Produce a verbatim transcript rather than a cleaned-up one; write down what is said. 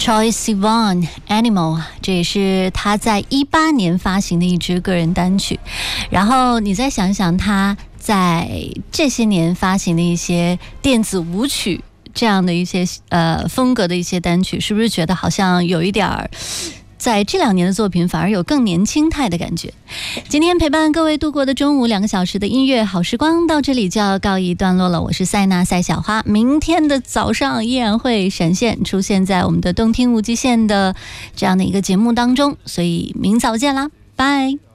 Troye Sivan Animal， 这也是他在一八年发行的一支个人单曲。然后你再想想他在这些年发行的一些电子舞曲这样的一些呃风格的一些单曲，是不是觉得好像有一点儿在这两年的作品反而有更年轻态的感觉？今天陪伴各位度过的中午两个小时的音乐好时光到这里就要告一段落了。我是塞娜塞小花，明天的早上依然会闪现出现在我们的动听无极限的这样的一个节目当中，所以明早见啦，拜。